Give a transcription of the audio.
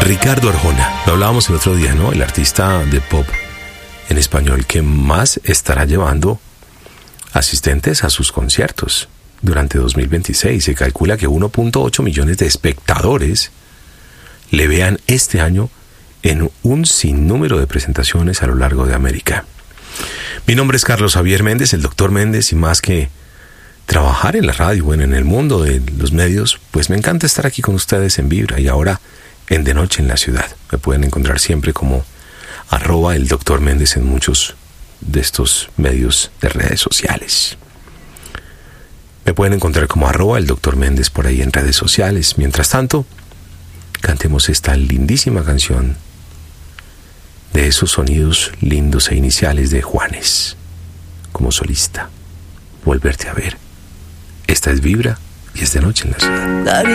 Ricardo Arjona, lo hablábamos el otro día, ¿no? El artista de pop en español que más estará llevando asistentes a sus conciertos durante 2026. Se calcula que 1.8 millones de espectadores le vean este año en un sinnúmero de presentaciones a lo largo de América. Mi nombre es Carlos Javier Méndez, el Dr. Méndez, y más que trabajar en la radio, bueno, en el mundo de los medios, pues me encanta estar aquí con ustedes en Vibra y ahora en De Noche en la Ciudad. Me pueden encontrar siempre como @el Dr. Méndez en muchos de estos medios de redes sociales. Me pueden encontrar como @el Dr. Méndez por ahí en redes sociales. Mientras tanto, cantemos esta lindísima canción de esos sonidos lindos e iniciales de Juanes como solista. Volverte a ver. Esta es Vibra y es De Noche en la Ciudad.